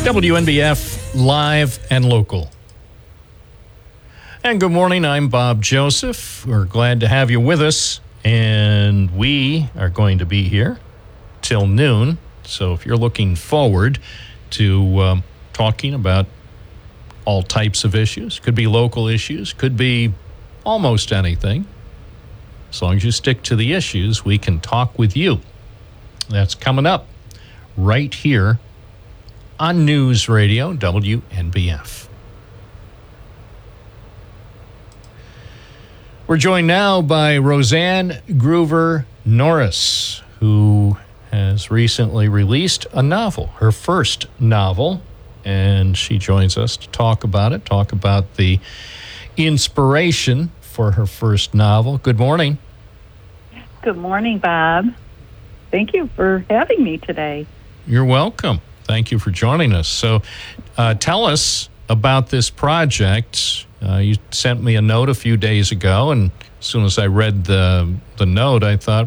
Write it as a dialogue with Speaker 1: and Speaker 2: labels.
Speaker 1: WNBF Live and Local. And good morning, I'm Bob Joseph. We're glad to have you with us, and we are going to be here till noon. So if you're looking forward to talking about all types of issues, could be local issues, could be almost anything. As long as you stick to the issues, we can talk with you. That's coming up right here on News Radio, WNBF. We're joined now by Roseanne Groover Norris, who has recently released a novel, her first novel, and she joins us to talk about it, talk about the inspiration for her first novel. Good morning.
Speaker 2: Good morning, Bob. Thank you for having me today.
Speaker 1: You're welcome. Thank you for joining us. So tell us about this project. You sent me a note a few days ago, and as soon as I read the note, I thought,